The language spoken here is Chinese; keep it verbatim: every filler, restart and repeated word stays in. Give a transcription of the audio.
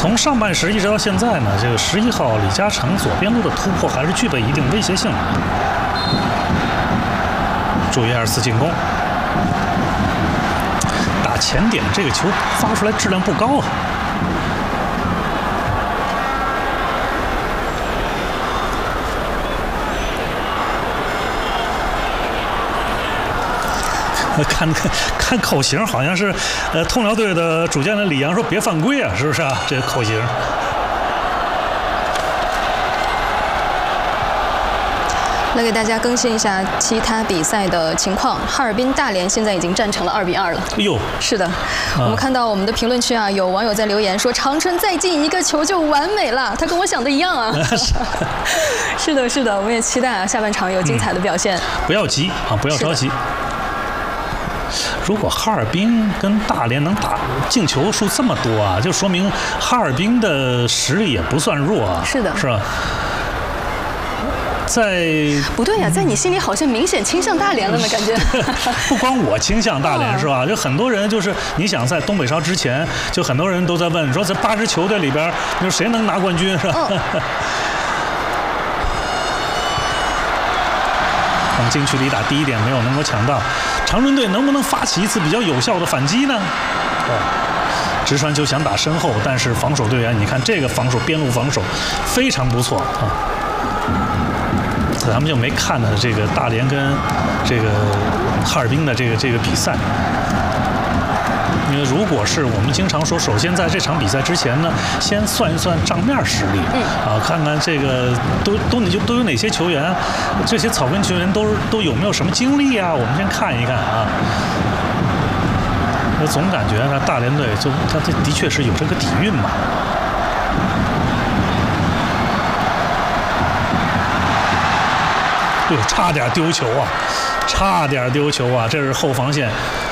从上半时一直到现在呢，这个十一号李嘉诚左边路的突破还是具备一定威胁性的。注意二次进攻，打前点这个球发出来质量不高啊。看看看口型，好像是，呃，通辽队的主教练李阳说别犯规啊，是不是啊？这个口型。 来给大家更新一下其他比赛的情况。哈尔滨大连现在已经战成了二比二了。 哎呦， 是的，我们看到我们的评论区啊，有网友在留言说长春再进一个球就完美了，他跟我想的一样啊。是的，是的，我们也期待啊下半场有精彩的表现。 嗯、不要急啊，不要着急。如果哈尔滨跟大连能打进球数这么多啊，就说明哈尔滨的实力也不算弱啊。 是的， 是吧？在不对呀、啊，在你心里好像明显倾向大连了呢，感觉。 不光我倾向大连、哦、是吧？就很多人就是你想在东北超之前，就很多人都在问说，这八支球队里边，你说谁能拿冠军是吧？哦从禁区里打第一点没有能够抢到，长春队能不能发起一次比较有效的反击呢？哦，直传球想打身后，但是防守队员，你看这个防守边路防守非常不错啊。咱们就没看的这个大连跟这个哈尔滨的这个这个比赛。因为如果是我们经常说，首先在这场比赛之前呢，先算一算账面实力，嗯，啊，看看这个都都你就都有哪些球员，这些草根球员都都有没有什么经历啊？我们先看一看啊。我总感觉呢，大连队就他这的确是有这个底蕴嘛。哎呦，差点丢球啊！差点丢球啊！这是后防线